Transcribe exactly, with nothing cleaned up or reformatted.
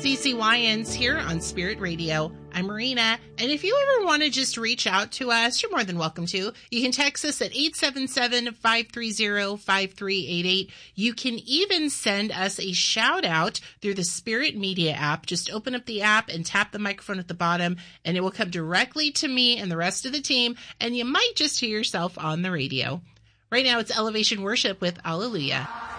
C C Y Ns here on Spirit Radio. I'm Marina, and if you ever want to just reach out to us, you're more than welcome to. You can text us at eight seven seven, five three zero, five three eight eight. You can even send us a shout out through the Spirit Media app. Just open up the app and tap the microphone at the bottom, and it will come directly to me and the rest of the team, and you might just hear yourself on the radio. Right now, it's Elevation Worship with Alleluia.